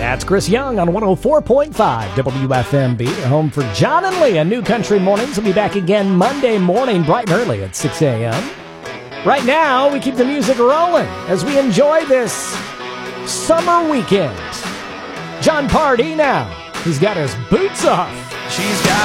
That's Chris Young on 104.5 WFMB, home for John and Leah. New Country Mornings will be back again Monday morning, bright and early at 6 a.m. Right now, we keep the music rolling as we enjoy this summer weekend. John Pardee now. He's got his boots off. She's got